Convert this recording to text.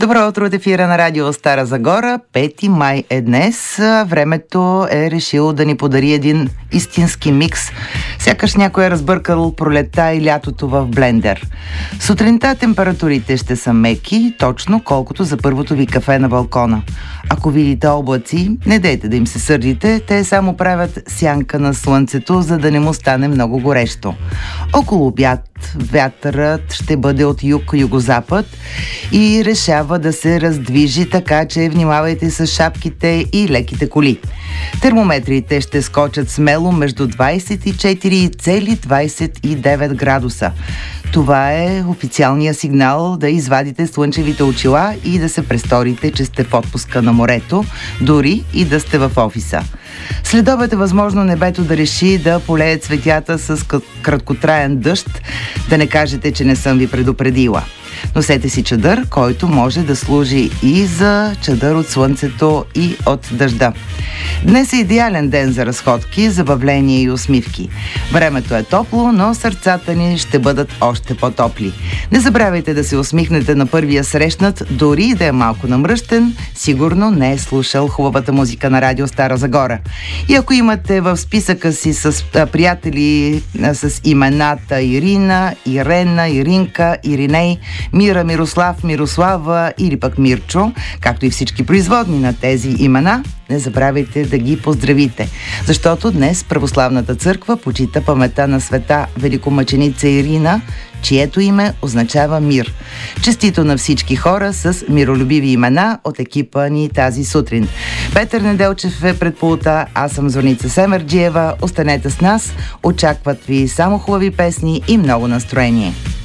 Добро утро от ефира на радио Стара Загора. 5 май е днес. Времето е решило да ни подари един истински микс. Сякаш някой е разбъркал пролетта и лятото в блендер. Сутринта температурите ще са меки, точно колкото за първото ви кафе на балкона. Ако видите облаци, не дейте да им се сърдите, те само правят сянка на слънцето, за да не му стане много горещо. Около обяд вятърът ще бъде от юг-югозапад и решава да се раздвижи, така че внимавайте с шапките и леките коли. Термометрите ще скочат смело между 24 и цели 29 градуса. Това е официалният сигнал да извадите слънчевите очила и да се престорите, че сте в отпуска на морето, дори и да сте в офиса. Следобед е възможно небето да реши да полее цветята с краткотраен дъжд, да не кажете, че не съм ви предупредила. Носете си чадър, който може да служи и за чадър от слънцето и от дъжда. Днес е идеален ден за разходки, забавления и усмивки. Времето е топло, но сърцата ни ще бъдат още по-топли. Не забравяйте да се усмихнете на първия срещнат, дори да е малко намръщен, сигурно не е слушал хубавата музика на радио Стара Загора. И ако имате в списъка си с приятели с имената Ирина, Ирена, Иринка, Ириней, Мира, Мирослав, Мирослава или пък Мирчо, както и всички производни на тези имена, не забравяйте да ги поздравите, защото днес Православната църква почита паметта на света великомъченица Ирина, чието име означава мир. Честито на всички хора с миролюбиви имена от екипа ни тази сутрин. Петър Неделчев е пред пулта, аз съм Зорница Семерджиева. Останете с нас, очакват ви само хубави песни и много настроение.